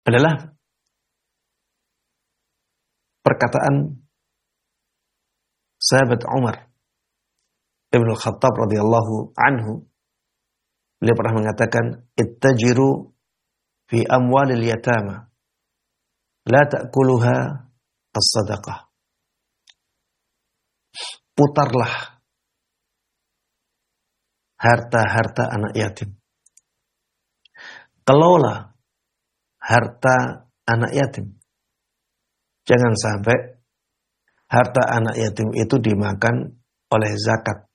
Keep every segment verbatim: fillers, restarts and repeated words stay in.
adalah perkataan sahabat Umar Ibn Khattab radhiyallahu anhu. Beliau pernah mengatakan, ittajiru fi amwalil yatama la ta'kuluha as-sadaqah. Putarlah harta-harta anak yatim. Kelola harta anak yatim. Jangan sampai harta anak yatim itu dimakan oleh zakat.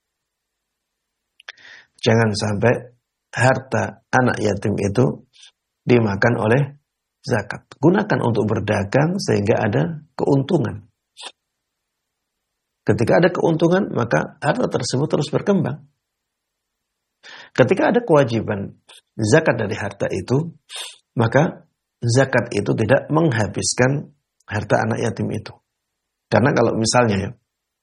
Jangan sampai harta anak yatim itu dimakan oleh zakat. Gunakan untuk berdagang sehingga ada keuntungan. Ketika ada keuntungan, maka harta tersebut terus berkembang. Ketika ada kewajiban zakat dari harta itu, maka zakat itu tidak menghabiskan harta anak yatim itu. Karena kalau misalnya ya,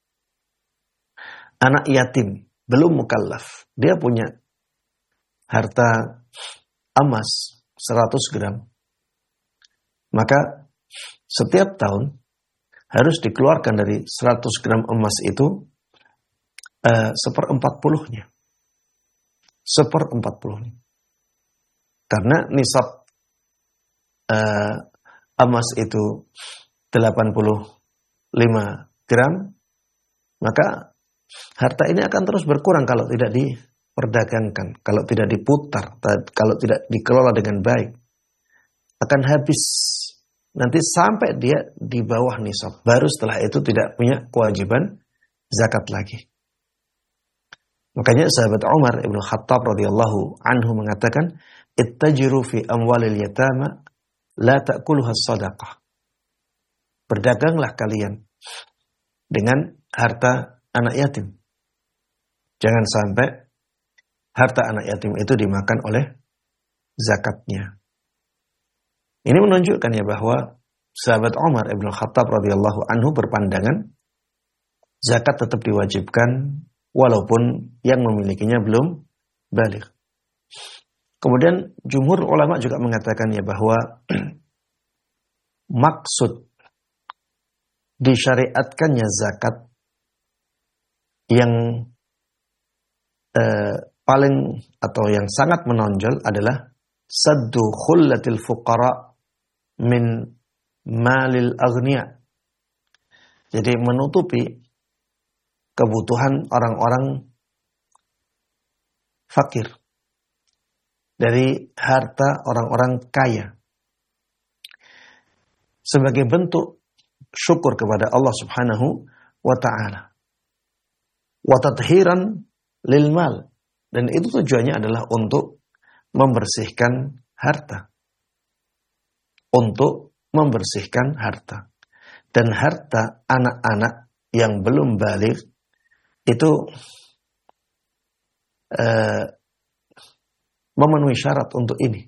anak yatim belum mukallaf, dia punya harta emas seratus gram, maka setiap tahun harus dikeluarkan dari seratus gram emas itu uh, seperempat puluhnya. Seperempat puluhnya. Karena nisab uh, emas itu delapan puluh lima gram, maka harta ini akan terus berkurang kalau tidak diperdagangkan, kalau tidak diputar, kalau tidak dikelola dengan baik. Akan habis. Nanti sampai dia di bawah nisab. Baru setelah itu tidak punya kewajiban zakat lagi. Makanya sahabat Umar Ibn Khattab radhiyallahu anhu mengatakan, ittajiru fi amwalil yatama la ta'kuluha sadaqah. Berdaganglah kalian dengan harta anak yatim. Jangan sampai harta anak yatim itu dimakan oleh zakatnya. Ini menunjukkan ya bahwa sahabat Umar Ibn Khattab radhiyallahu anhu berpandangan zakat tetap diwajibkan walaupun yang memilikinya belum baligh. Kemudian jumhur ulama juga mengatakan ya bahwa maksud disyariatkannya zakat yang eh, paling atau yang sangat menonjol adalah saddu khullatil fuqara min malil aghnia. Jadi menutupi kebutuhan orang-orang fakir dari harta orang-orang kaya sebagai bentuk syukur kepada Allah Subhanahu wa taala. Wa tathiran lil mal, dan itu tujuannya adalah untuk membersihkan harta. Untuk membersihkan harta. Dan harta anak-anak yang belum baligh itu uh, memenuhi syarat untuk ini.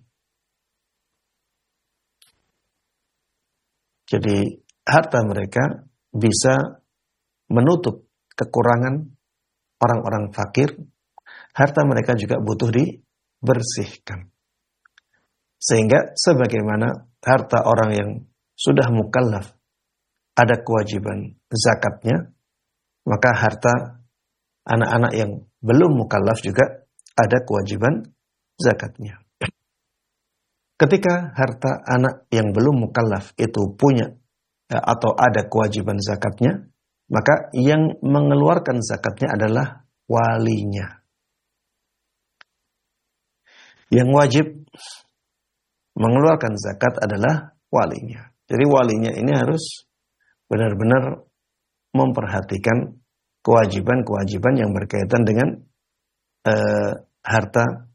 Jadi harta mereka bisa menutup kekurangan orang-orang fakir. Harta mereka juga butuh dibersihkan. Sehingga sebagaimana harta orang yang sudah mukallaf ada kewajiban zakatnya, maka harta anak-anak yang belum mukallaf juga ada kewajiban zakatnya. Ketika harta anak yang belum mukallaf itu punya atau ada kewajiban zakatnya, maka yang mengeluarkan zakatnya adalah walinya. Yang wajib mengeluarkan zakat adalah walinya. Jadi walinya ini harus benar-benar memperhatikan kewajiban-kewajiban yang berkaitan dengan uh, harta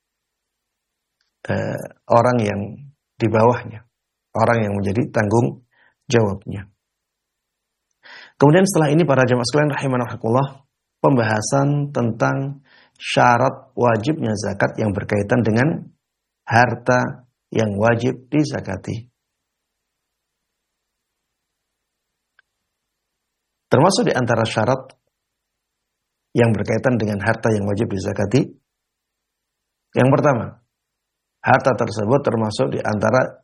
uh, orang yang di bawahnya, orang yang menjadi tanggung jawabnya. Kemudian setelah ini para jemaah sekalian rahimanahumullah, pembahasan tentang syarat wajibnya zakat yang berkaitan dengan harta yang wajib dizakati. Termasuk di antara syarat yang berkaitan dengan harta yang wajib dizakati. Yang pertama, harta tersebut termasuk di antara